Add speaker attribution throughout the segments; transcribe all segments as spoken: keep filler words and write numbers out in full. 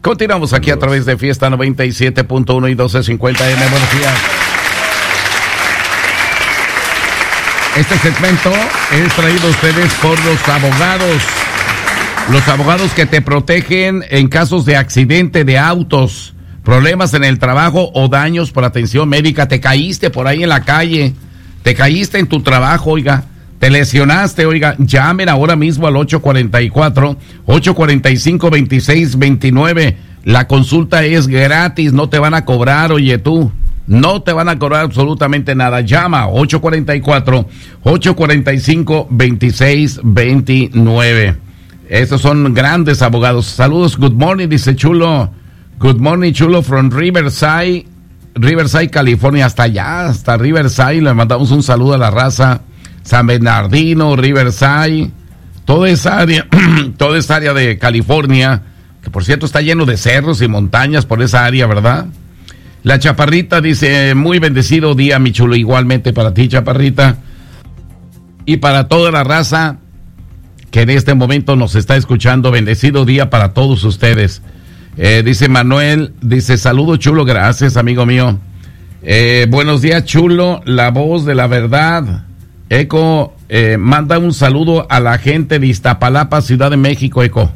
Speaker 1: Continuamos aquí a través de Fiesta noventa y siete punto uno y doce cincuenta eme. Buenos días. Este segmento es traído a ustedes por los abogados. Los abogados que te protegen en casos de accidente de autos, problemas en el trabajo o daños por atención médica. Te caíste por ahí en la calle, te caíste en tu trabajo, oiga, te lesionaste, oiga, llamen ahora mismo al ocho cuatro cuatro, ocho cuatro cinco, dos seis dos nueve. La consulta es gratis, no te van a cobrar, oye tú. No te van a cobrar absolutamente nada. Llama ocho cuatro cuatro, ocho cuatro cinco, dos seis dos nueve. Estos son grandes abogados. Saludos, good morning, dice Chulo. Good morning, Chulo, from Riverside, Riverside, California. Hasta allá, hasta Riverside. Le mandamos un saludo a la raza. San Bernardino, Riverside. Toda esa área, toda esa área de California, que por cierto está lleno de cerros y montañas por esa área, ¿verdad? La Chaparrita dice, muy bendecido día, mi Chulo, igualmente para ti, Chaparrita, y para toda la raza que en este momento nos está escuchando. Bendecido día para todos ustedes. Eh, dice Manuel, dice, saludo, Chulo, gracias, amigo mío. Eh, buenos días, Chulo, la voz de la verdad. Eco, eh, manda un saludo a la gente de Iztapalapa, Ciudad de México, Eco.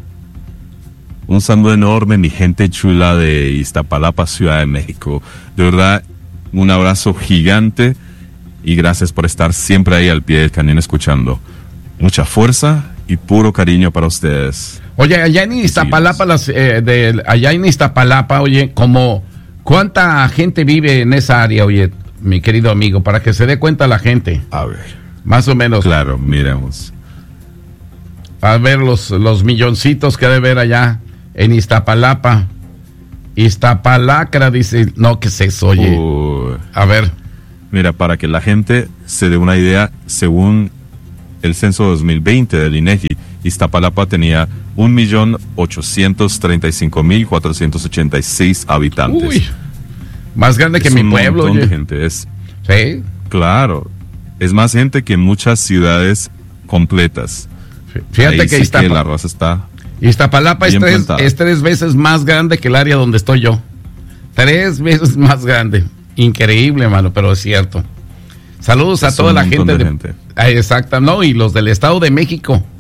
Speaker 2: Un saludo enorme, mi gente chula de Iztapalapa, Ciudad de México. De verdad, un abrazo gigante y gracias por estar siempre ahí al pie del cañón escuchando. Mucha fuerza y puro cariño para ustedes.
Speaker 1: Oye, allá en Iztapalapa, las, eh, de, allá en Iztapalapa, oye, como, ¿cuánta gente vive en esa área, oye, mi querido amigo, para que se dé cuenta la gente?
Speaker 2: A ver.
Speaker 1: Más o menos.
Speaker 2: Claro, miremos.
Speaker 1: A ver los, los milloncitos que debe haber allá en Iztapalapa. Iztapalacra, dice, no, ¿qué es eso, oye?
Speaker 2: Uh,
Speaker 1: a ver.
Speaker 2: Mira, para que la gente se dé una idea, según el censo dos mil veinte del INEGI, Iztapalapa tenía un millón ochocientos treinta y cinco mil cuatrocientos ochenta y seis habitantes.
Speaker 1: Uy, más grande que
Speaker 2: es
Speaker 1: mi
Speaker 2: un
Speaker 1: pueblo,
Speaker 2: montón
Speaker 1: oye.
Speaker 2: De gente, es.
Speaker 1: Sí.
Speaker 2: Claro, es más gente que muchas ciudades completas.
Speaker 1: Fíjate
Speaker 2: Ahí
Speaker 1: que,
Speaker 2: sí
Speaker 1: Iztapa,
Speaker 2: que la raza está.
Speaker 1: Iztapalapa es tres, es tres veces más grande que el área donde estoy yo. Tres veces más grande. Increíble, mano, pero es cierto. Saludos
Speaker 2: es
Speaker 1: a toda la gente.
Speaker 2: De
Speaker 1: de,
Speaker 2: gente.
Speaker 1: Exacto, no, y los del Estado de México.